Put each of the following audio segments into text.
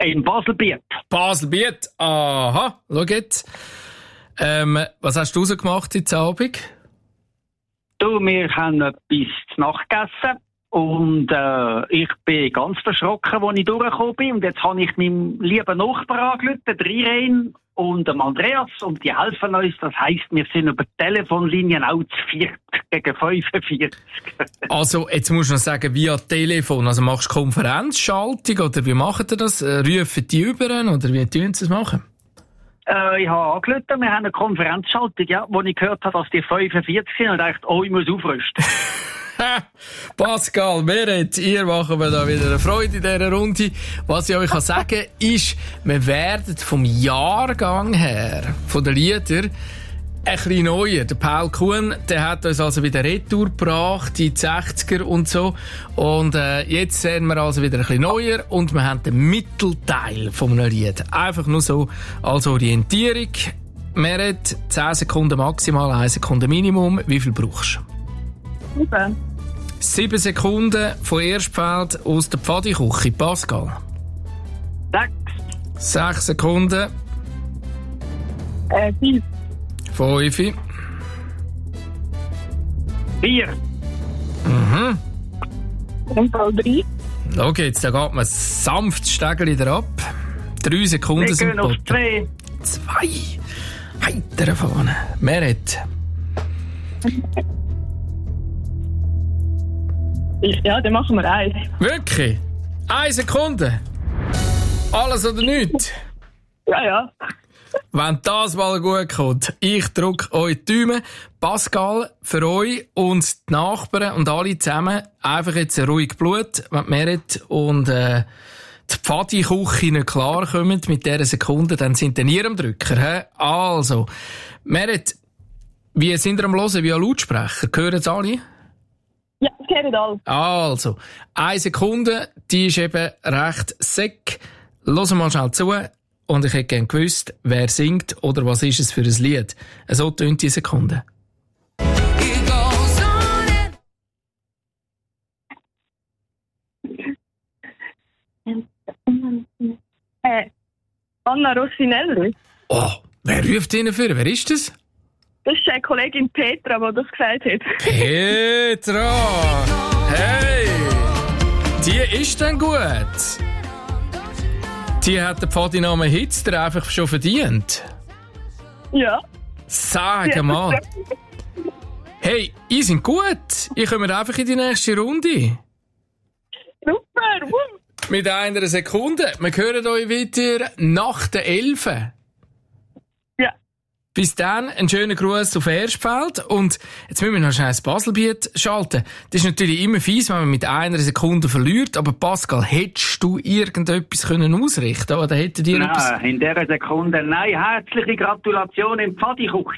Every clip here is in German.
In Baselbiet. Baselbiet, aha, schau jetzt. Was hast du rausgemacht heute Abend? Du, wir haben etwas zu Nacht gegessen. Und ich bin ganz verschrocken, als ich durchgekommen bin. Und jetzt habe ich meinem lieben Nachbarn angerufen, der Irene und dem Andreas. Und die helfen uns. Das heisst, wir sind über die Telefonlinien auch zu 40 gegen 45. Also, jetzt musst du noch sagen, via Telefon. Also machst du Konferenzschaltung oder wie macht ihr das? Rufen die über oder wie tun sie es machen? Ich habe angerufen, wir haben eine Konferenzschaltung, ja, wo ich gehört habe, dass die 45 sind und dachte, oh, ich muss aufrüsten. Pascal, Meret, ihr machen wir da wieder eine Freude in dieser Runde. Was ich euch sagen kann, ist, wir werden vom Jahrgang her, von den Liedern, ein bisschen neuer. Der Paul Kuhn, der hat uns also wieder Retour gebracht, die 60er und so. Und jetzt sehen wir also wieder ein bisschen neuer und wir haben den Mittelteil von einem Lied. Einfach nur so als Orientierung. Meret, 10 Sekunden maximal, 1 Sekunde Minimum. Wie viel brauchst du? 7 Sekunden von Erstfeld aus der Pfadiküche. Pascal. 6 Sekunden. 5. 5. 4. Mhm. Und 3. Schau jetzt, da geht man sanft Stegel wieder ab. 3 Sekunden Wir sind gehen auf geboten. 2. Heiter vorne. Meret. Ja, dann machen wir 1. Wirklich? 1 Sekunde? Alles oder nichts? Ja. Wenn das mal gut kommt, ich drücke euch die Daumen. Pascal, für euch und die Nachbarn und alle zusammen einfach jetzt ein ruhiges Blut, wenn Meret und die Pfadiküche nicht klarkommen mit dieser Sekunde, dann sind ihr am Drücker. He? Also, Meret, wie sind ihr am Hören via Lautsprecher? Hören es alle? Ja, das gehört alles. Also, 1 Sekunde, die ist eben recht sick. Hören mal schnell zu. Und ich hätte gerne gewusst, wer singt oder was ist es für ein Lied. So tönt die Sekunde. Anna Rossinelli. Oh, wer ruft Ihnen für? Wer ist das? Das ist eine Kollegin Petra, die das gesagt hat. Petra! Hey! Die ist dann gut. Die hat den Pfadinamen Hitzter einfach schon verdient. Ja. Sag mal. Hey, ihr seid gut. Ich komme einfach in die nächste Runde. Super. Mit 1 Sekunde. Wir hören euch wieder nach der 11. Ja. Bis dann, einen schönen Gruß auf Erstfeld. Und jetzt müssen wir noch schnell das Baselbiet schalten. Das ist natürlich immer fies, wenn man mit 1 Sekunde verliert. Aber Pascal, hättest du irgendetwas ausrichten können? Oder hättet ihr etwas? Nein, in dieser Sekunde. Nein, herzliche Gratulation im Pfadiküche.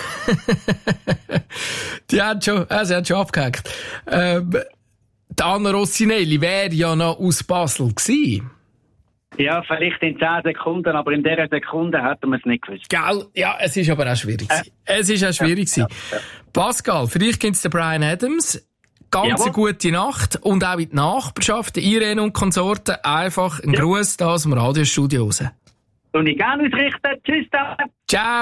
Sie hat schon abgehakt. Die Anna Rossinelli wäre ja noch aus Basel gewesen. Ja, vielleicht in 10 Sekunden, aber in dieser Sekunde hätten wir es nicht gewusst. Gell? Ja, es ist aber auch schwierig. Es ist auch schwierig. Ja. Pascal, für dich gibt es den Brian Adams. Ganz eine gute Nacht. Und auch in die Nachbarschaft, Irene und Konsorten, einfach einen Gruß da aus dem Radiostudio raus. Und ich gerne ausrichten. Tschüss. Ciao.